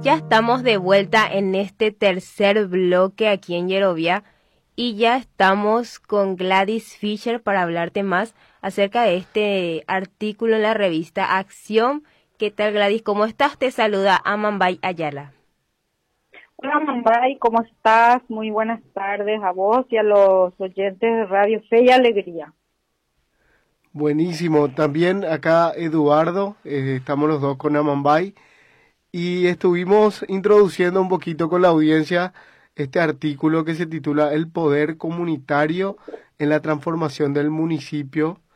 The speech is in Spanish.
Ya estamos de vuelta en este tercer bloque aquí en Yerovia y ya estamos con Gladys Fisher para hablarte más acerca de este artículo en la revista Acción. ¿Qué tal, Gladys? ¿Cómo estás? Te saluda Amambay Ayala. Hola Mambay, ¿cómo estás? Muy buenas tardes a vos y a los oyentes de Radio Fe y Alegría. Buenísimo, también acá Eduardo, estamos los dos con Amambay y estuvimos introduciendo un poquito con la audiencia este artículo que se titula El poder comunitario en la transformación del municipio